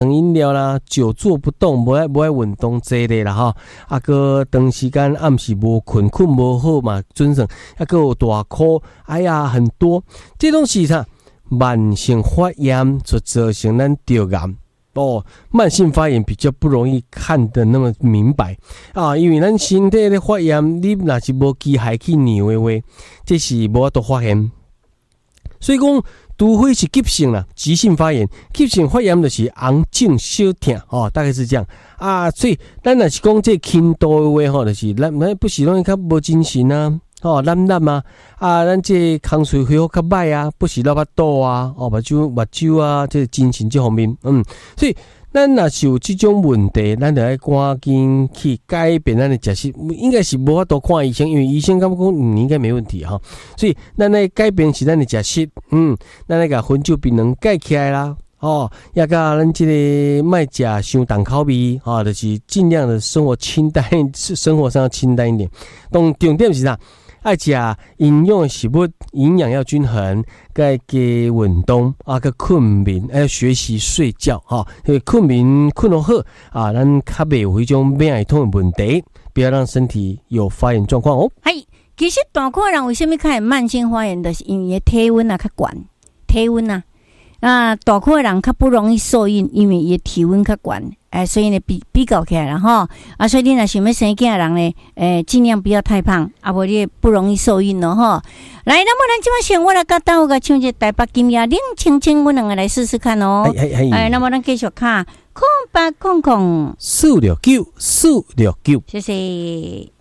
饮料啦，久坐不动，无爱运动这类啦哈。啊个长时间暗时无困无好嘛，准绳啊个有大哭，哎呀很多，这东西啥慢性发炎就造成咱着癌。慢性发炎比较不容易看得那么明白啊，因为咱身体的发炎，你若是无机械去尿的话，这是无法度发现。所以讲，除非是急性啦，急性发炎，急性发炎就是红肿小痛大概是这样啊。所以咱若是讲这轻度的话就是咱不是容易较无精神啊。懒啊，咱这空水恢复较歹啊，不是老巴肚啊，目睭啊，这精神这方面，所以咱若是有这种问题，咱就要赶紧去改变咱的食食，应该是无法度看医生，因为医生感觉讲你应该没问题哈，所以咱来改变是咱的食食，咱来甲红酒槟榔改起来啦。也甲咱这个卖食伤重口味就是尽量的生活清淡，生活上要清淡一点。重点是啥？爱食营养的食物，营养要均衡，该加运动个困眠，要学习睡觉因为困眠困得好咱较袂有迄种免疫系统的问题，不要让身体有发炎状况哦。 其实大块人为什么开始慢性发炎，就是因为体温较悬，体温大块人较不容易受孕，因为伊体温较悬。所以呢，比较起来了哈所以你若想要生囝的人呢，尽量不要太胖，无你不容易受孕咯哈。来，那么咱今晚先我来甲大家唱一台北金雅冷清清，我两个来试试看哦。那么咱继续看，0800469469， 谢谢。